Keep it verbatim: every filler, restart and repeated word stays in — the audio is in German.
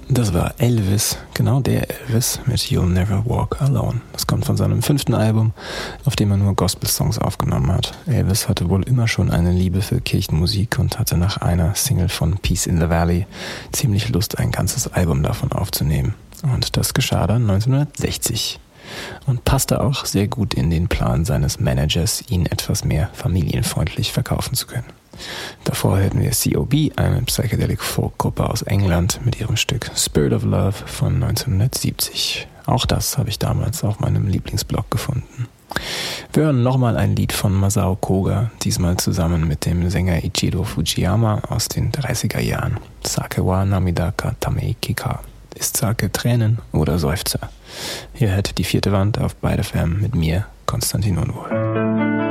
Das war Elvis, genau der Elvis mit You'll Never Walk Alone. Das kommt von seinem fünften Album, auf dem er nur Gospel-Songs aufgenommen hat. Elvis hatte wohl immer schon eine Liebe für Kirchenmusik und hatte nach einer Single von Peace in the Valley ziemlich Lust, ein ganzes Album davon aufzunehmen. Und das geschah dann neunzehnhundertsechzig. Und passte auch sehr gut in den Plan seines Managers, ihn etwas mehr familienfreundlich verkaufen zu können. Davor hörten wir C O B, eine Psychedelic-Folk-Gruppe aus England, mit ihrem Stück Spirit of Love von neunzehnhundertsiebzig. Auch das habe ich damals auf meinem Lieblingsblog gefunden. Wir hören nochmal ein Lied von Masao Koga, diesmal zusammen mit dem Sänger Ichiro Fujiyama aus den dreißiger Jahren. Sake wa Namida ka Tameiki ka. Ist Sake Tränen oder Seufzer? Ihr hört die vierte Wand auf Byte F M mit mir, Konstantin Unwohl.